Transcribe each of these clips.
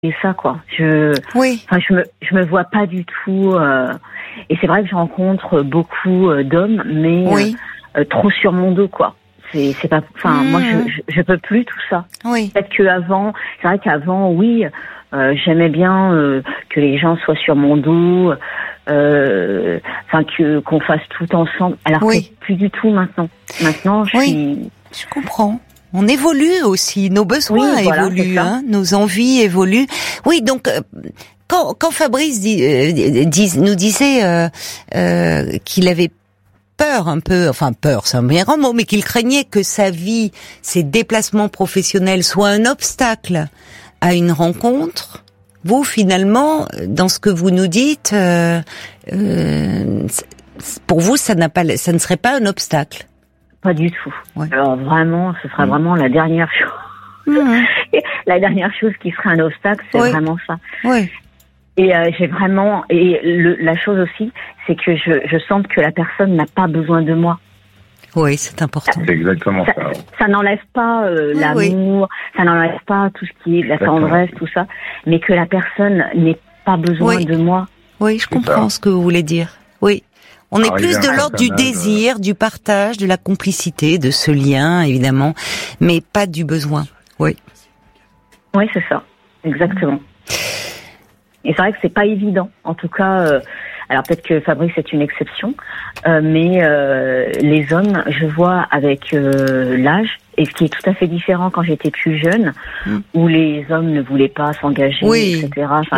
et ça, quoi. Je me vois pas du tout. Et c'est vrai que je rencontre beaucoup d'hommes, mais trop sur mon dos, quoi. C'est pas. Enfin, moi, je peux plus tout ça. Oui. Peut-être qu'avant, c'est vrai qu'avant, oui, j'aimais bien que les gens soient sur mon dos. Enfin, qu'on fasse tout ensemble. Alors que plus du tout maintenant. Maintenant, je comprends. On évolue aussi, nos besoins évoluent, hein, nos envies évoluent. Oui, donc quand Fabrice nous disait qu'il avait peur un peu, enfin peur, c'est un bien grand mot, mais qu'il craignait que sa vie, ses déplacements professionnels soient un obstacle à une rencontre. Vous, finalement, dans ce que vous nous dites, pour vous, ça ne serait pas un obstacle. Pas du tout. Ouais. Alors vraiment, ce sera vraiment la dernière chose. La dernière chose qui sera un obstacle, c'est vraiment ça. Oui. Et j'ai vraiment, la chose aussi, c'est que je sente que la personne n'a pas besoin de moi. Oui, c'est important. C'est exactement ça. Ça n'enlève pas l'amour, ça n'enlève pas tout ce qui est la tendresse, tout ça, mais que la personne n'ait pas besoin de moi. Oui, je comprends ce que vous voulez dire. Oui. On est plus de l'ordre du désir, du partage, de la complicité, de ce lien, évidemment, mais pas du besoin. Oui. Oui, c'est ça. Exactement. Et c'est vrai que c'est pas évident. En tout cas, alors peut-être que Fabrice est une exception, mais les hommes, je vois avec l'âge, et ce qui est tout à fait différent quand j'étais plus jeune, où les hommes ne voulaient pas s'engager, etc. Enfin,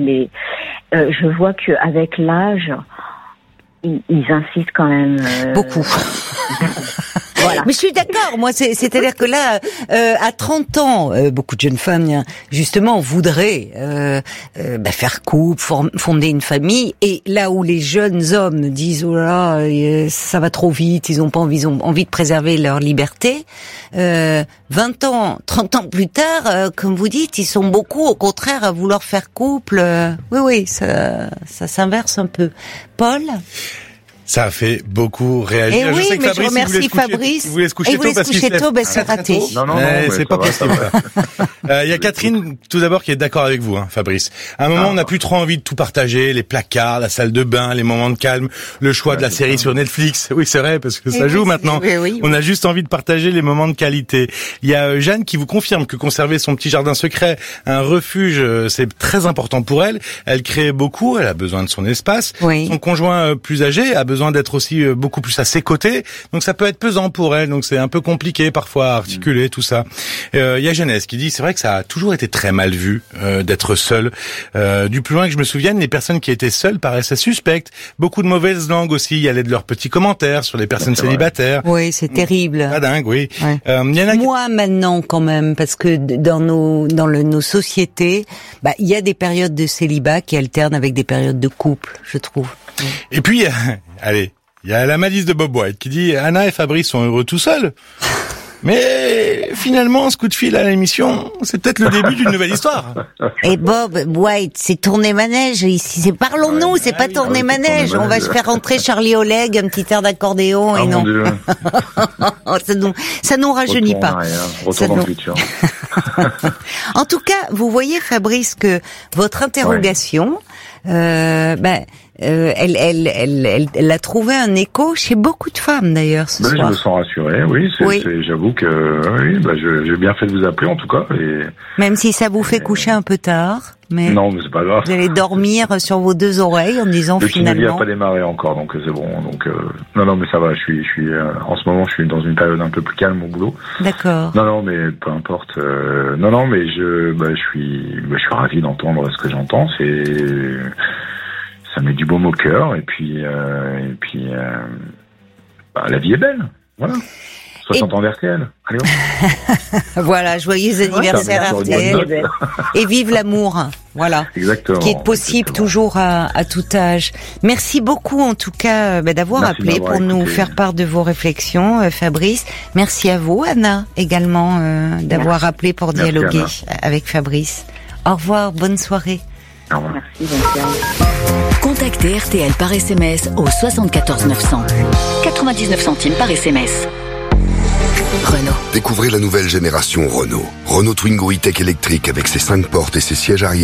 je vois qu'avec l'âge, ils insistent quand même. Beaucoup. Voilà. Mais je suis d'accord, moi, c'est-à-dire que là, à 30 ans, beaucoup de jeunes femmes, justement, voudraient faire couple, fonder une famille, et là où les jeunes hommes disent, oh là, ça va trop vite, ils ont envie de préserver leur liberté, 20 ans, 30 ans plus tard, comme vous dites, ils sont beaucoup, au contraire, à vouloir faire couple. Oui, ça s'inverse un peu. Paul? Ça a fait beaucoup réagir. Je sais que Fabrice, je remercie Fabrice. Il voulait se coucher tôt parce qu'il se lève. C'est raté. Non, c'est pas possible. Il y a Catherine, tout d'abord, qui est d'accord avec vous, Fabrice. À un moment, on n'a plus trop envie de tout partager, les placards, la salle de bain, les moments de calme, le choix de la série sur Netflix. Oui, c'est vrai, parce que ça joue maintenant. Oui. On a juste envie de partager les moments de qualité. Il y a Jeanne qui vous confirme que conserver son petit jardin secret, un refuge, c'est très important pour elle. Elle crée beaucoup, elle a besoin de son espace. Oui. Son conjoint plus âgé a besoin d'être aussi beaucoup plus à ses côtés, donc ça peut être pesant pour elle, donc c'est un peu compliqué parfois à articuler tout ça. Il y a Jeunesse qui dit c'est vrai que ça a toujours été très mal vu d'être seul. Du plus loin que je me souvienne, les personnes qui étaient seules paraissaient suspectes. Beaucoup de mauvaises langues aussi, y allaient de leurs petits commentaires sur les personnes célibataires. Oui, c'est terrible. Pas dingue, oui. Ouais. Y en a Moi maintenant quand même, parce que dans nos sociétés, il y a des périodes de célibat qui alternent avec des périodes de couple, je trouve. Et puis, il y a la malice de Bob White qui dit Anna et Fabrice sont heureux tout seuls. Mais finalement, ce coup de fil à l'émission, c'est peut-être le début d'une nouvelle histoire. Et Bob White, c'est tourner manège ici. C'est parlons-nous, c'est pas tourner manège. On va se faire rentrer Charlie Oleg, un petit air d'accordéon et non. ça nous rajeunit pas. Retour dans le futur. En tout cas, vous voyez Fabrice que votre interrogation, elle a trouvé un écho chez beaucoup de femmes d'ailleurs ce soir. Je me sens rassuré, oui. J'avoue que j'ai bien fait de vous appeler en tout cas. Même si ça vous fait coucher un peu tard, mais non, mais c'est pas grave. Vous allez dormir sur vos deux oreilles en disant le finalement. Le n'a pas démarré encore, donc c'est bon. Donc non, mais ça va. Je suis en ce moment, je suis dans une période un peu plus calme au boulot. D'accord. Non, mais peu importe. Non, mais je suis ravi d'entendre ce que j'entends. Ça met du baume au cœur et puis la vie est belle, voilà. 60 ans d'RTL. Allez, voilà, joyeux anniversaire RTL et vive l'amour, voilà. Exactement. Qui est possible toujours à tout âge. Merci beaucoup en tout cas d'avoir appelé pour nous faire part de vos réflexions, Fabrice. Merci à vous, Anna, également d'avoir appelé pour dialoguer avec Fabrice. Au revoir, bonne soirée. Au revoir. Merci, bonne soirée. Contactez RTL par SMS au 74 900. 99 centimes par SMS. Renault. Découvrez la nouvelle génération Renault. Renault Twingo E-Tech électrique avec ses 5 portes et ses sièges arrière.